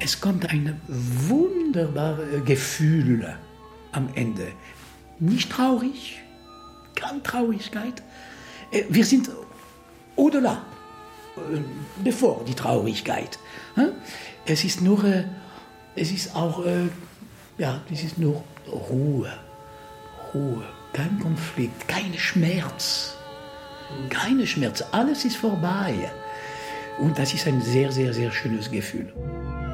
es kommt ein wunderbares Gefühl am Ende. Nicht traurig, keine Traurigkeit. Wir sind au-delà, bevor die Traurigkeit. Es ist nur, es ist auch, es ist nur Ruhe, kein Konflikt, kein Schmerz, alles ist vorbei. Und das ist ein sehr, sehr, sehr schönes Gefühl.